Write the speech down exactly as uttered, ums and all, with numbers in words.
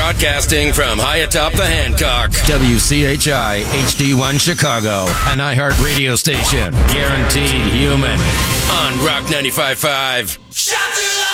Broadcasting from high atop the Hancock. W C H I H D one Chicago, an iHeart radio station. Guaranteed human. On Rock ninety-five point five. Shout to